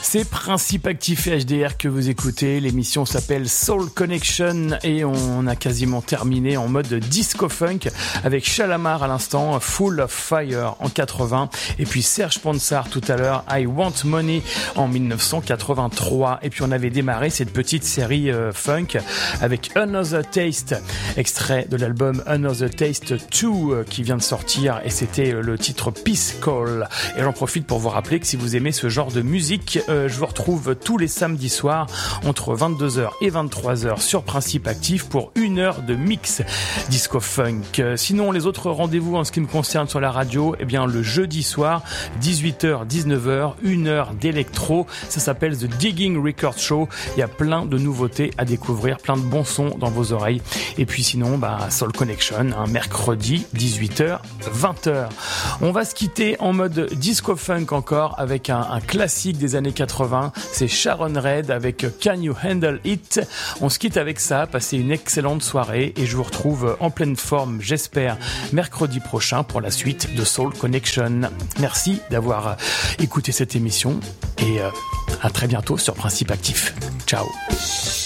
C'est Principe Actif et HDR que vous écoutez. L'émission s'appelle Soul Connection et on a quasiment terminé en mode disco funk avec Shalamar à l'instant, Full of Fire en 80 et puis Serge Ponsard tout à l'heure, I Want Money en 1983. Et puis on avait démarré cette petite série funk avec Another Taste, extrait de l'album Another Taste 2 qui vient de sortir et c'était le titre Peace Call. Et j'en profite pour vous rappeler que si vous aimez ce genre de musique, je vous retrouve tous les samedis soirs entre 22h et 23h sur Principe Actif pour 1 heure de mix disco funk. Sinon, les autres rendez-vous en ce qui me concerne sur la radio, eh bien le jeudi soir, 18h, 19h, 1 heure d'électro. Ça s'appelle The Digging Record Show. Il y a plein de nouveautés à découvrir, plein de bons sons dans vos oreilles. Et puis sinon, Soul Connection, mercredi, 18h, 20h. On va se quitter en mode disco funk encore avec un classique des années 80. C'est Sharon Redd avec Can You Handle It. On se quitte avec ça. Passez une excellente soirée et je vous retrouve en pleine forme, j'espère, mercredi prochain pour la suite de Soul Connection. Merci d'avoir écouté cette émission et à très bientôt sur Principe Actif. Ciao.